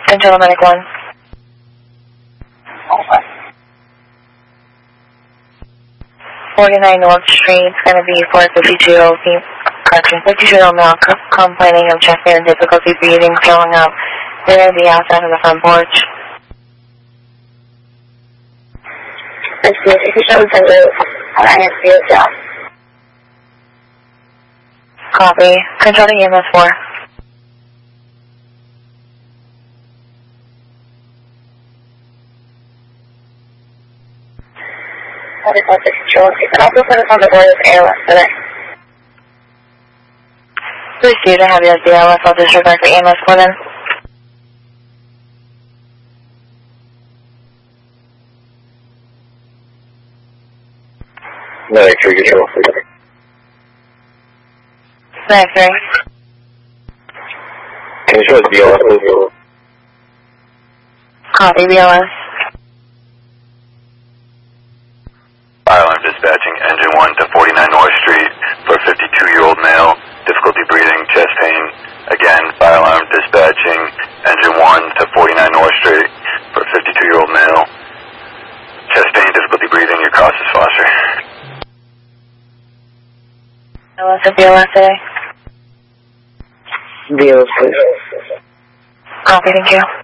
Control Medic 1. Okay. 49 North Street, it's going to be for a 52-year-old correction, 52-year-old male complaining of chest pain and difficulty breathing, throwing up. They're going to be outside on the front porch. Let's see if you show the roof. I have to do so. Copy. Control to EMS 4. What is that control? You can also put us on the board of ALS today. Received. I have you as the ALS. I'll disregard for EMS 4 then. Medic 3 control. Medic 3. Can you show us BLS, please? Copy. BLS. Fire alarm dispatching engine 1 to 49 North Street for a 52-year-old male, difficulty breathing, chest pain. Again, fire alarm dispatching engine 1 to 49 North Street for a 52-year-old male, chest pain, difficulty breathing. Your cost is Foster. ALS and BLS today. BLS, please. Copy. Thank you.